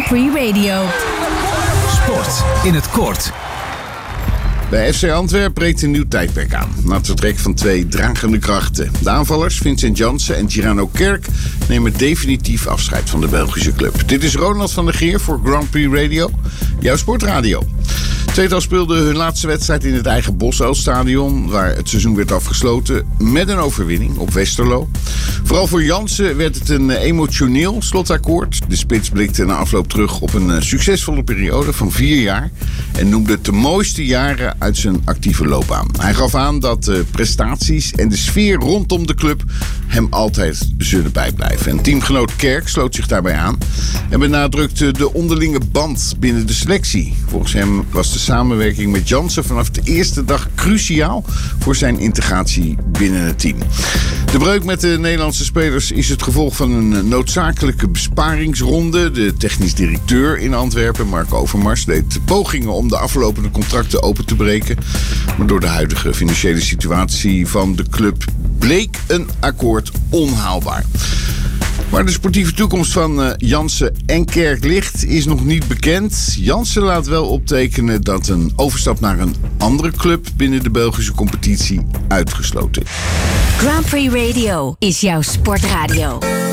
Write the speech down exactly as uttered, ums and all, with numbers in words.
Grand Prix Radio. Sport in het kort. Bij F C Antwerpen breekt een nieuw tijdperk aan. Na het vertrek van twee dragende krachten. De aanvallers Vincent Janssen en Tirano Kerk nemen definitief afscheid van de Belgische club. Dit is Ronald van der Geer voor Grand Prix Radio, jouw sportradio. Tweetal speelde hun laatste wedstrijd in het eigen Bosuilstadion, waar het seizoen werd afgesloten met een overwinning op Westerlo. Vooral voor Janssen werd het een emotioneel slotakkoord. De spits blikte na afloop terug op een succesvolle periode van vier jaar en noemde het de mooiste jaren uit zijn actieve loopbaan. Hij gaf aan dat de prestaties en de sfeer rondom de club hem altijd zullen bijblijven. En teamgenoot Kerk sloot zich daarbij aan en benadrukte de onderlinge band binnen de selectie. Volgens hem was de samenwerking met Janssen vanaf de eerste dag cruciaal voor zijn integratie binnen het team. De breuk met de Nederlandse spelers is het gevolg van een noodzakelijke besparingsronde. De technisch directeur in Antwerpen, Marco Overmars, deed pogingen om de aflopende contracten open te breken. Maar door de huidige financiële situatie van de club bleek een akkoord onhaalbaar. Waar de sportieve toekomst van uh, Janssen en Kerk ligt, is nog niet bekend. Janssen laat wel optekenen dat een overstap naar een andere club binnen de Belgische competitie uitgesloten is. Grand Prix Radio is jouw sportradio.